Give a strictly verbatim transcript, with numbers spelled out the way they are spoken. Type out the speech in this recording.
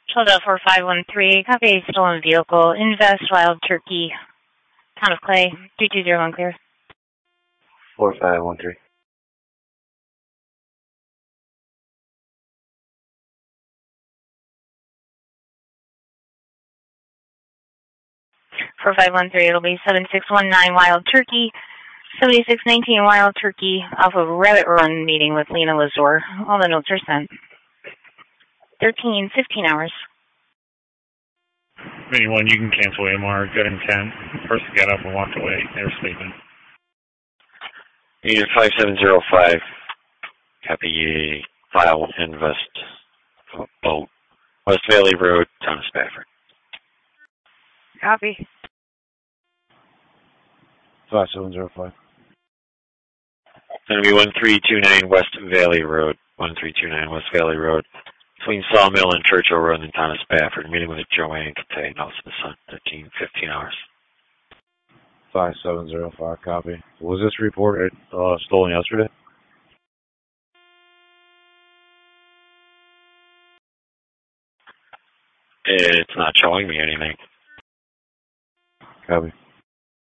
Philadelphia four five one three, copy stolen vehicle, Invest Wild Turkey, Town of Clay, three two zero one clear. four five one three. four five one three, it'll be seven six one nine Wild Turkey, seventy-six nineteen Wild Turkey, off of Rabbit Run meeting with Lena Lazor. All the notes are sent. thirteen fifteen hours. Anyone, you can cancel A M R. Good intent. Person got up and walked away. They were sleeping. Unit five seven zero five. Copy file Invest boat. West Valley Road, Town of Spafford. Copy. five seven zero five. It's going to be one three two nine West Valley Road. one three two nine West Valley Road. Between Sawmill and Churchill Road in the Town of Spafford. Meeting with Joanne Catay. Notice in the sun. thirteen fifteen hours. five seven zero five, copy. Was this reported uh, stolen yesterday? It's not showing me anything. Copy.